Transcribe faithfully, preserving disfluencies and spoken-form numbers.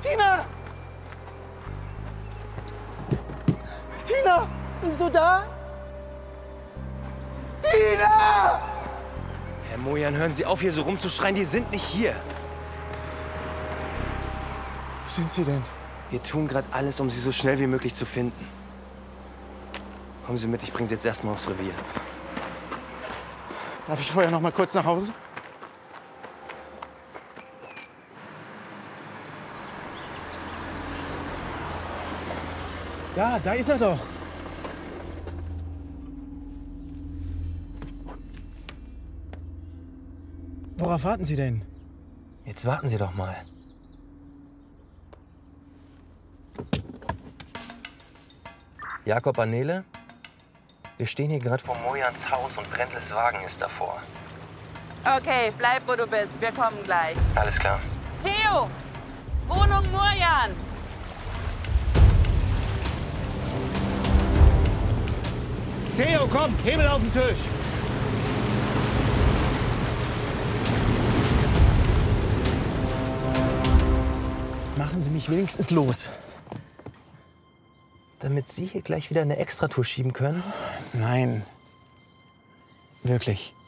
Tina! Tina! Bist du da? Tina! Herr Mojan, hören Sie auf, hier so rumzuschreien. Die sind nicht hier. Wo sind sie denn? Wir tun gerade alles, um sie so schnell wie möglich zu finden. Kommen Sie mit, ich bringe Sie jetzt erstmal aufs Revier. Darf ich vorher noch mal kurz nach Hause? Da, da ist er doch. Worauf warten Sie denn? Jetzt warten Sie doch mal. Jakob Anele? Wir stehen hier gerade vor Mojans Haus und Brendles Wagen ist davor. Okay, bleib, wo du bist. Wir kommen gleich. Alles klar. Theo! Wohnung Mojan! Theo, komm, Hebel auf den Tisch. Machen Sie mich wenigstens los. Damit Sie hier gleich wieder eine Extratour schieben können? Nein. Wirklich.